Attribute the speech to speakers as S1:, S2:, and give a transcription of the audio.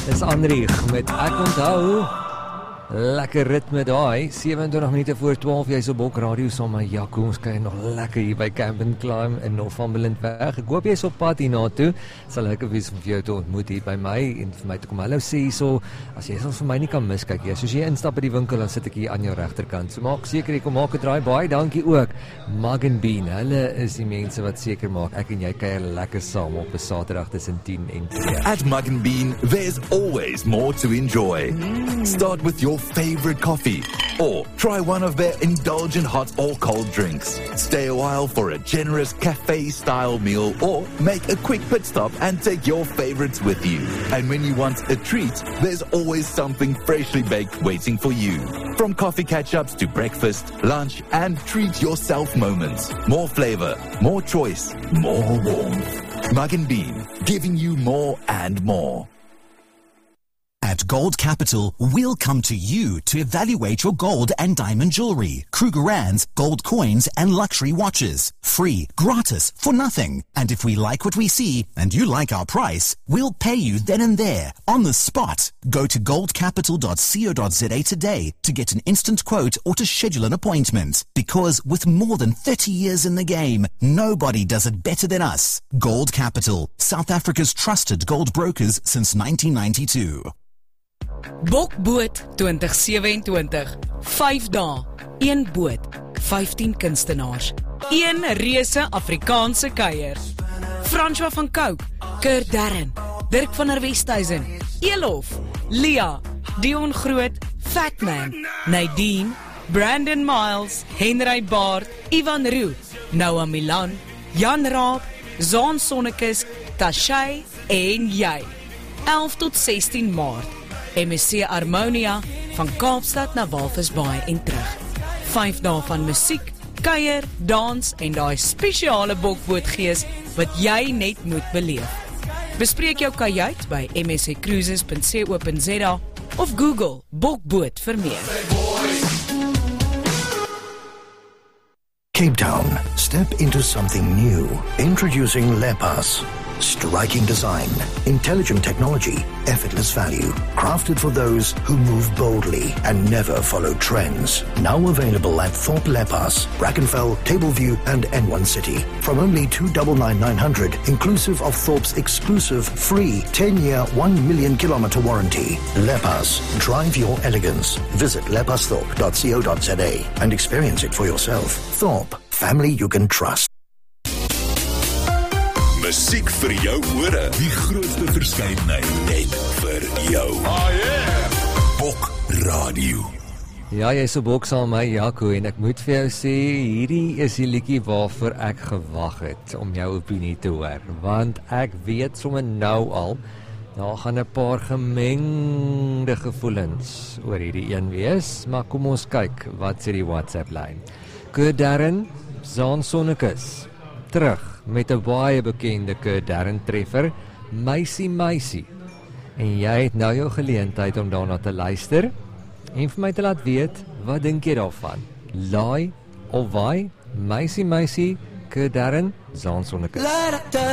S1: Dis Anrieg met Ek Onthou. Lekker ritme daai, 27 minute voor 12, jy is op Bok Radio saam met Jaco, ons kyk nog lekker hier by Camp and Climb in Northumberlandweg. Ek hoop jy is op pad hierna-toe, sal lekker wees om vir jou te ontmoet hier by my en vir my te kom hallo sê so, as jy ons vir my nie kan miskyk, soos jy instap by die winkel, dan sit ek hier aan jou regterkant, so maak seker jy kom maak 'n draai, baie dankie ook, Mug and Bean, hulle is die mense wat seker maak, ek en jy kuier lekker saam op 'n Saterdag tussen 10 en 2.
S2: At Mug and Bean, there's always more to enjoy. Start with your favorite coffee, or try one of their indulgent hot or cold drinks. Stay a while for a generous cafe-style meal, or make a quick pit stop and take your favorites with you. And when you want a treat, there's always something freshly baked waiting for you. From coffee catch-ups to breakfast, lunch, and treat yourself moments. More flavor, more choice, more warmth. Mug and Bean, giving you more and more.
S3: At Gold Capital, we'll come to you to evaluate your gold and diamond jewelry, Krugerrands, gold coins, and luxury watches. Free, gratis, for nothing. And if we like what we see, and you like our price, we'll pay you then and there, on the spot. Go to goldcapital.co.za today to get an instant quote or to schedule an appointment. Because with more than 30 years in the game, nobody does it better than us. Gold Capital, South Africa's trusted gold brokers since 1992.
S4: Bokboot 2027, 5 dae, 1 boot, 15 kunstenaars, 1 reuse Afrikaanse kuier. François van Cooke, Kurt Darren, Dirk van der Westhuizen, Elof, Lia, Dion Groot, Fatman, Nadine, Brandon Miles, Henry Baard, Ivan Roo, Noah Milan, Jan Raab, Zaan Sonnekes, Tashay en jy. 11 tot 16 Maart. MSC Harmonia, van Kaapstad na Walvisbaai en terug. 5 dae van musiek, kuier, dans en daai spesiale bokbootgees wat jy net moet beleef. Bespreek jou kajuit by msccruises.co.za of Google bokboot vir meer.
S5: Cape Town, step into something new. Introducing Lepas. Striking design, intelligent technology, effortless value. Crafted for those who move boldly and never follow trends. Now available at Thorpe Lepas, Brackenfell, Tableview and N1 City. From only $299,900, inclusive of Thorpe's exclusive free 10-year, 1 million kilometer warranty. Lepas, drive your elegance. Visit lepasthorpe.co.za and experience it for yourself. Thorpe, family you can trust.
S2: Musiek vir jou ore, die grootste verskeidenheid net vir jou. Oh yeah! Bok Radio.
S1: Ja, jy is op Bok saam met my, Jaco, en ek moet vir jou sê, hierdie is die liedjie waarvoor ek gewag het om jou opinie te hoor, want ek weet sommer nou al, daar gaan 'n paar gemengde gevoelens oor hierdie een wees, maar kom ons kyk, wat sê die WhatsApp-lyn. Kurt Darren, Zaan Sonnekes, terug met 'n baie bekende Kurt Darren treffer, Meisie Meisie. En jy het nou jou geleentheid om daarna te luister en vir my te laat weet, wat dink jy daarvan? Laai of waai? Meisie Meisie, Kurt Darren, Zaan Sonnekes.